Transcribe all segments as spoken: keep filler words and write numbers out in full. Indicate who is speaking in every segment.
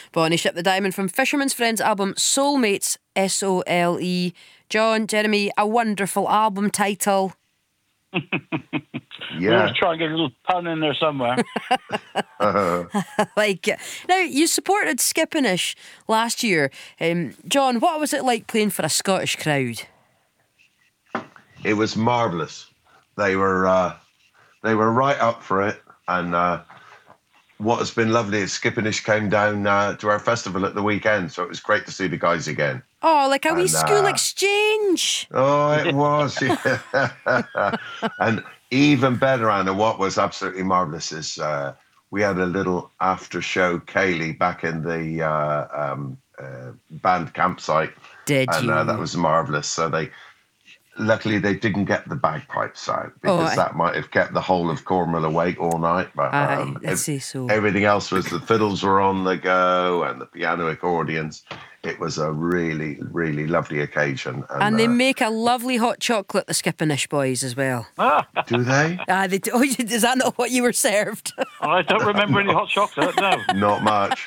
Speaker 1: Bonnie shipped the diamond from Fisherman's Friends album Soulmates, S O L E. John, Jeremy, a wonderful album title.
Speaker 2: Yeah. We always try and get a little pun in there somewhere.
Speaker 1: uh-huh. Like it. Now, you supported Skippinish last year. Um, John, what was it like playing for a Scottish crowd?
Speaker 3: It was marvellous. They were uh, they were right up for it, and uh, what has been lovely is Skippinish came down uh, to our festival at the weekend, so it was great to see the guys again.
Speaker 1: Oh, like a
Speaker 3: and,
Speaker 1: wee school
Speaker 3: uh,
Speaker 1: exchange.
Speaker 3: Oh, it was. Yeah. And even better, Anna, what was absolutely marvellous is uh, we had a little after-show Kaylee back in the uh, um, uh, band campsite.
Speaker 1: Did
Speaker 3: and,
Speaker 1: you?
Speaker 3: And uh, that was marvellous. So they... Luckily, they didn't get the bagpipes out, because
Speaker 1: oh, I...
Speaker 3: that might have kept the whole of Cornwall awake all night. But um,
Speaker 1: I, let's say so.
Speaker 3: Everything else was, the fiddles were on the go and the piano accordions. It was a really, really lovely occasion. And,
Speaker 1: and they
Speaker 3: uh,
Speaker 1: make a lovely hot chocolate, the Skippinish boys, as well.
Speaker 3: Do they?
Speaker 1: Uh, they do. Oh, is that not what you were served?
Speaker 2: I don't remember any hot chocolate, no.
Speaker 3: Not much.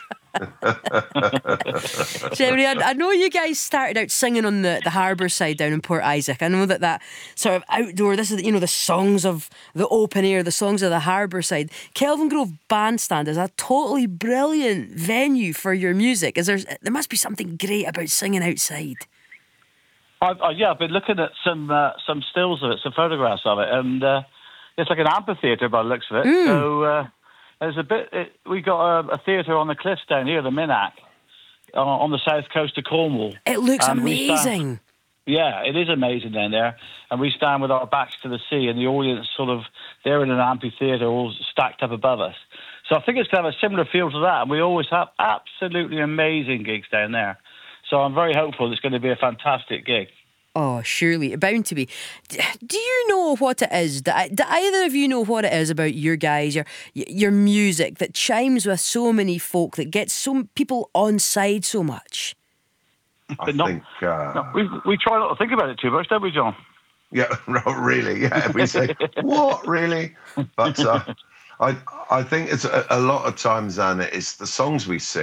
Speaker 1: Jeremy, I, I know you guys started out singing on the, the harbour side down in Port Isaac. I know that that sort of outdoor, this is, you know, the songs of the open air, the songs of the harbour side. Kelvingrove Bandstand is a totally brilliant venue for your music. Is there, there must be something great about singing outside.
Speaker 2: I, I, yeah, I've been looking at some uh, some stills of it, some photographs of it, and uh, it's like an amphitheatre by the looks of it.
Speaker 1: Mm.
Speaker 2: So uh, there's a bit. It, we got a, a theatre on the cliffs down here, the Minack, uh, on the south coast of Cornwall.
Speaker 1: It looks
Speaker 2: and
Speaker 1: amazing.
Speaker 2: Stand, yeah, it is amazing down there, and we stand with our backs to the sea, and the audience sort of they're in an amphitheatre, all stacked up above us. So I think it's kind of a similar feel to that, and we always have absolutely amazing gigs down there. So I'm very hopeful it's going to be a fantastic gig.
Speaker 1: Oh, surely, bound to be. Do you know what it is? Do, do either of you know what it is about your guys, your your music that chimes with so many folk, that gets so people on side so much?
Speaker 3: I
Speaker 2: not,
Speaker 3: think uh,
Speaker 2: no, we we try not to think about it too much, don't we, John?
Speaker 3: Yeah, no, really. Yeah, we say what really, but uh, I I think it's a, a lot of times, Anna, it's the songs we sing.